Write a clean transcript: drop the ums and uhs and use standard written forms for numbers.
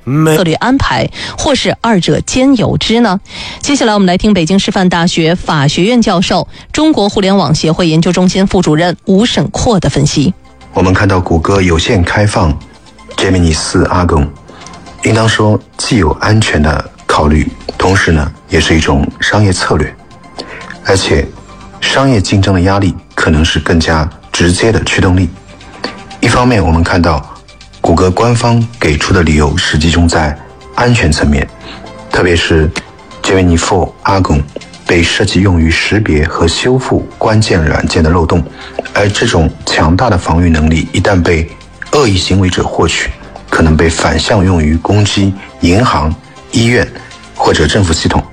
策略安排，或是二者兼有之呢？接下来我们来听北京师范大学法学院教授、中国互联网协会研究中心副主任吴沈阔的分析。 我们看到谷歌有限开放 Gemini 4 Argon， 应当说既有安全的考虑，同时呢也是一种商业策略，而且商业竞争的压力可能是更加直接的驱动力。一方面我们看到谷歌官方给出的理由是集中在安全层面，特别是 Gemini 4 Argon 被设计用于识别和修复关键软件的漏洞，而这种强大的防御能力一旦被恶意行为者获取，可能被反向用于攻击银行、医院或者政府系统。